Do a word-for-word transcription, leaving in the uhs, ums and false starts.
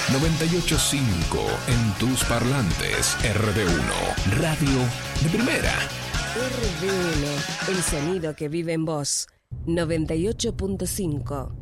noventa y ocho punto cinco en tus parlantes. R D uno, radio de primera. R D uno, el sonido que vive en vos. noventa y ocho punto cinco.